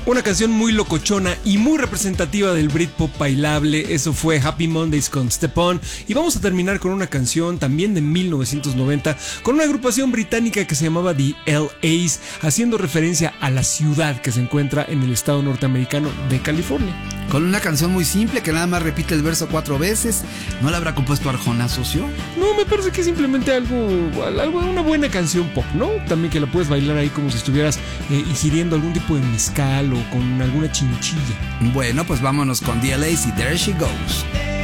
Una canción muy locochona y muy representativa del Britpop bailable. Eso fue Happy Mondays con Step On. Y vamos a terminar con una canción también de 1990 con una agrupación británica que se llamaba The LAs, haciendo referencia a la ciudad que se encuentra en el estado norteamericano de California. Con una canción muy simple que nada más repite el verso 4 veces. ¿No la habrá compuesto Arjona, socio? No, me parece que es simplemente algo, una buena canción pop, ¿no? También que la puedes bailar ahí como si estuvieras ingiriendo algún tipo de mezcal o con alguna chinchilla. Bueno, pues vámonos con The LAs y There She Goes.